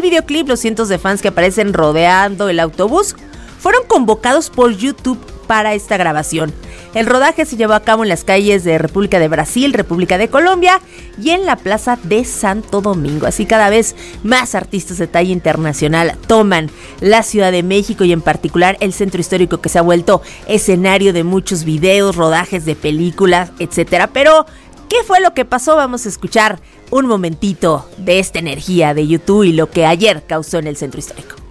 videoclip, los cientos de fans que aparecen rodeando el autobús fueron convocados por YouTube para esta grabación. El rodaje se llevó a cabo en las calles de República de Brasil, República de Colombia y en la Plaza de Santo Domingo. Así cada vez más artistas de talla internacional toman la Ciudad de México y en particular el centro histórico, que se ha vuelto escenario de muchos videos, rodajes de películas, etcétera. Pero ¿qué fue lo que pasó? Vamos a escuchar un momentito de esta energía de YouTube y lo que ayer causó en el centro histórico.